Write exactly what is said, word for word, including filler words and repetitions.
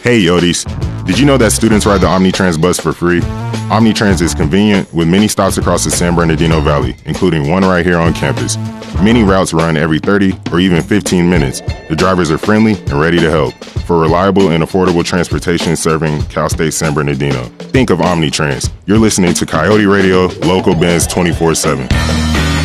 Hey Yodis, did you know that students ride the Omnitrans bus for free? Omnitrans is convenient with many stops across the San Bernardino Valley, including one right here on campus. Many routes run every thirty or even fifteen minutes. The drivers are friendly and ready to help. For reliable and affordable transportation serving Cal State San Bernardino, think of Omnitrans. You're listening to Coyote Radio, Local Benz twenty-four seven.